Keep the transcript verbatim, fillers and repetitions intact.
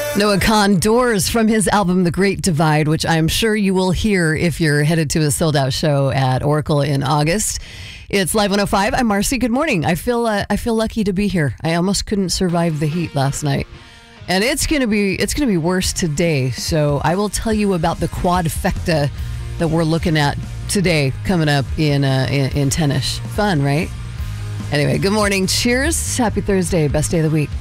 Noah Kahn, Doors, from his album The Great Divide, which I'm sure you will hear if you're headed to a sold-out show at Oracle in August. It's Live one oh five. I'm Marcy. Good morning. I feel uh, I feel lucky to be here. I almost couldn't survive the heat last night. And it's going to be it's going to be worse today. So I will tell you about the quadfecta that we're looking at today coming up in uh, in, in ten-ish. Fun, right? Anyway, good morning. Cheers. Happy Thursday. Best day of the week.